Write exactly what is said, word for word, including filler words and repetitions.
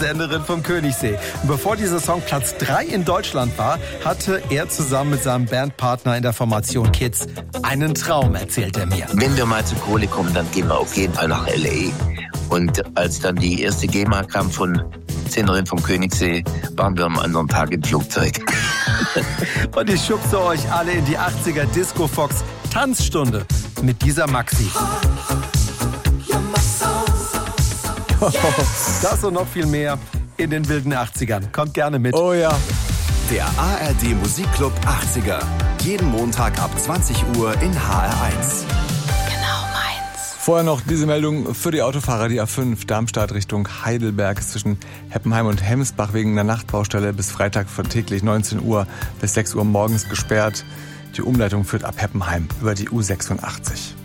Senderin vom Königssee. Und bevor dieser Song Platz drei in Deutschland war, hatte er zusammen mit seinem Bandpartner in der Formation Kids einen Traum, erzählt er mir. Wenn wir mal zu Kohle kommen, dann gehen wir auf jeden Fall nach L A. Und als dann die erste GEMA kam von Senderin vom Königssee, waren wir am anderen Tag im Flugzeug. Und ich schubse euch alle in die achtziger Disco Fox Tanzstunde mit dieser Maxi. Das und noch viel mehr in den wilden achtzigern. Kommt gerne mit. Oh ja. Der A R D Musikclub achtziger. Jeden Montag ab zwanzig Uhr in H R eins. Vorher noch diese Meldung für die Autofahrer, die A fünf Darmstadt Richtung Heidelberg ist zwischen Heppenheim und Hemsbach wegen einer Nachtbaustelle bis Freitag von täglich neunzehn Uhr bis sechs Uhr morgens gesperrt. Die Umleitung führt ab Heppenheim über die U sechsundachtzig.